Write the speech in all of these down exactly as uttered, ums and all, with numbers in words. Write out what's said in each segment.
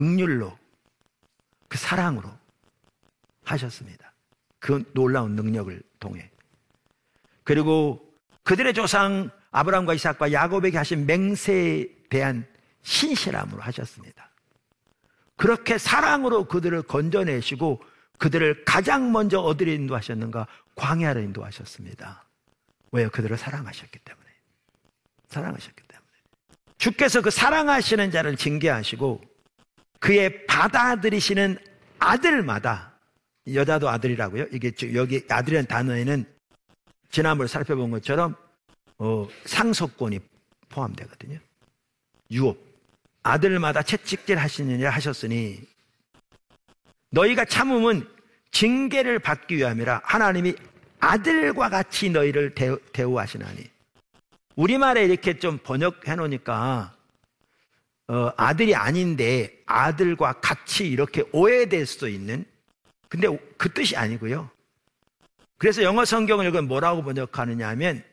긍휼로, 그 사랑으로 하셨습니다. 그 놀라운 능력을 통해. 그리고 그들의 조상 아브라함과 이삭과 야곱에게 하신 맹세에 대한 신실함으로 하셨습니다. 그렇게 사랑으로 그들을 건져내시고 그들을 가장 먼저 어디로 인도하셨는가? 광야로 인도하셨습니다. 왜요? 그들을 사랑하셨기 때문에. 사랑하셨기 때문에. 주께서 그 사랑하시는 자를 징계하시고 그의 받아들이시는 아들마다, 여자도 아들이라고요. 이게 여기 아들이라는 단어에는 지난번에 살펴본 것처럼 어, 상속권이 포함되거든요. 유업. 아들마다 채찍질 하시느니라 하셨으니 너희가 참음은 징계를 받기 위함이라 하나님이 아들과 같이 너희를 대우, 대우하시나니. 우리말에 이렇게 좀 번역해 놓으니까 어, 아들이 아닌데 아들과 같이 이렇게 오해될 수도 있는, 근데 그 뜻이 아니고요. 그래서 영어 성경을 읽으면 뭐라고 번역하느냐 하면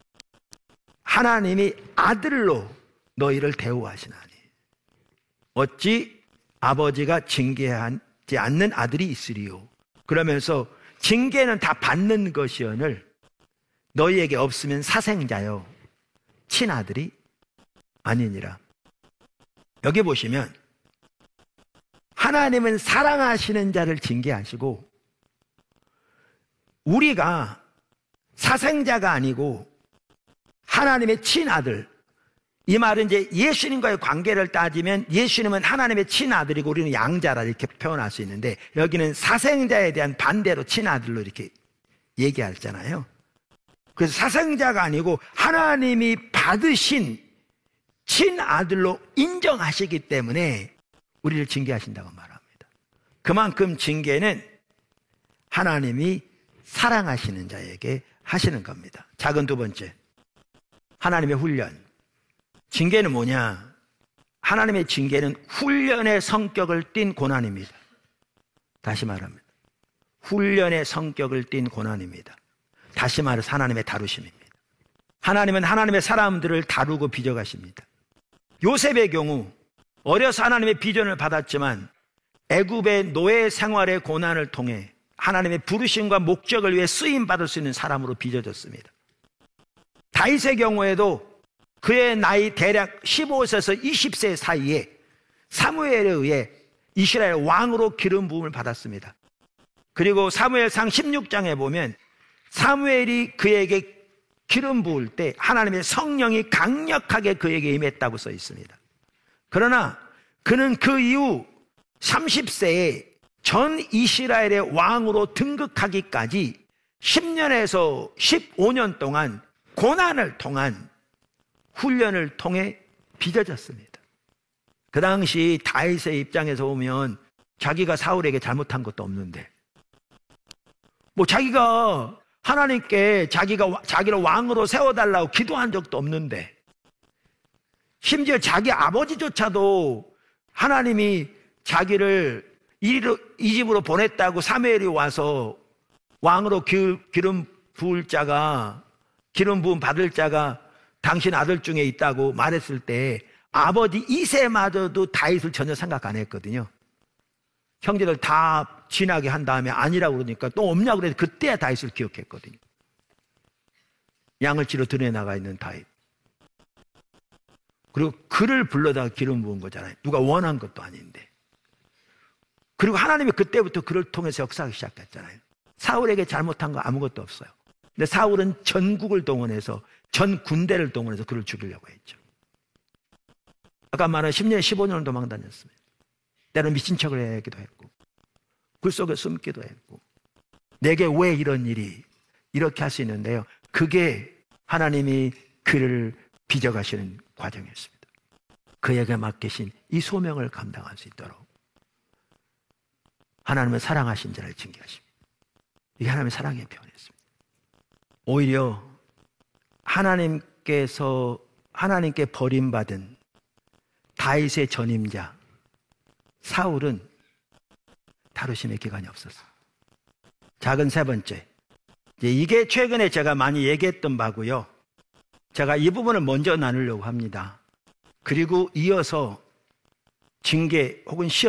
하나님이 아들로 너희를 대우하시나니 어찌 아버지가 징계하지 않는 아들이 있으리요. 그러면서 징계는 다 받는 것이오늘 너희에게 없으면 사생자요 친아들이 아니니라. 여기 보시면 하나님은 사랑하시는 자를 징계하시고 우리가 사생자가 아니고 하나님의 친아들, 이 말은 이제 예수님과의 관계를 따지면 예수님은 하나님의 친아들이고 우리는 양자라 이렇게 표현할 수 있는데 여기는 사생자에 대한 반대로 친아들로 이렇게 얘기하잖아요. 그래서 사생자가 아니고 하나님이 받으신 친아들로 인정하시기 때문에 우리를 징계하신다고 말합니다. 그만큼 징계는 하나님이 사랑하시는 자에게 하시는 겁니다. 작은 두 번째, 하나님의 훈련. 징계는 뭐냐? 하나님의 징계는 훈련의 성격을 띤 고난입니다. 다시 말합니다. 훈련의 성격을 띤 고난입니다. 다시 말해서 하나님의 다루심입니다. 하나님은 하나님의 사람들을 다루고 빚어가십니다. 요셉의 경우 어려서 하나님의 비전을 받았지만 애굽의 노예 생활의 고난을 통해 하나님의 부르심과 목적을 위해 쓰임받을 수 있는 사람으로 빚어졌습니다. 다윗의 경우에도 그의 나이 대략 십오 세에서 이십 세 사이에 사무엘에 의해 이스라엘 왕으로 기름 부음을 받았습니다. 그리고 사무엘상 십육 장에 보면 사무엘이 그에게 기름 부을 때 하나님의 성령이 강력하게 그에게 임했다고 써 있습니다. 그러나 그는 그 이후 삼십 세에 전 이스라엘의 왕으로 등극하기까지 십 년에서 십오 년 동안 고난을 통한 훈련을 통해 빚어졌습니다. 그 당시 다윗의 입장에서 보면 자기가 사울에게 잘못한 것도 없는데 뭐 자기가 하나님께 자기가 자기를 왕으로 세워달라고 기도한 적도 없는데 심지어 자기 아버지조차도 하나님이 자기를 이 집으로 보냈다고 사무엘이 와서 왕으로 기름 부을 자가 기름 부음 받을 자가 당신 아들 중에 있다고 말했을 때 아버지 이세마저도 다윗을 전혀 생각 안 했거든요. 형제들 다 진하게 한 다음에 아니라고 그러니까 또 없냐고 그래서 그때야 다윗을 기억했거든요. 양을 치러 들에 나가 있는 다윗. 그리고 그를 불러다가 기름 부은 거잖아요. 누가 원한 것도 아닌데. 그리고 하나님이 그때부터 그를 통해서 역사하기 시작했잖아요. 사울에게 잘못한 거 아무것도 없어요. 근데 사울은 전국을 동원해서 전 군대를 동원해서 그를 죽이려고 했죠. 아까 말한 십 년, 십오 년을 도망 다녔습니다. 때로는 미친 척을 하기도 했고 굴 속에 숨기도 했고 내게 왜 이런 일이 이렇게 할 수 있는데요. 그게 하나님이 그를 빚어가시는 과정이었습니다. 그에게 맡기신 이 소명을 감당할 수 있도록 하나님은 사랑하신 자를 징계하십니다. 이게 하나님의 사랑의 표현이었습니다. 오히려 하나님께서 하나님께 버림받은 다윗의 전임자 사울은 다루심의 기간이 없었어요. 작은 세 번째, 이게 최근에 제가 많이 얘기했던 바고요. 제가 이 부분을 먼저 나누려고 합니다. 그리고 이어서 징계 혹은 시험